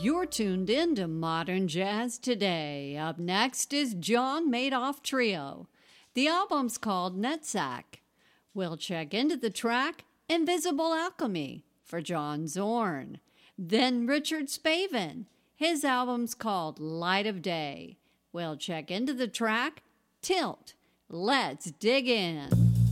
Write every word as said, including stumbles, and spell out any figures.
You're tuned in to Modern Jazz Today. Up next is John Madoff Trio. The album's called Netzach. We'll check into the track Invisible Alchemy for John Zorn. Then Richard Spavin. His album's called Light of Day. We'll check into the track Tilt. Let's dig in.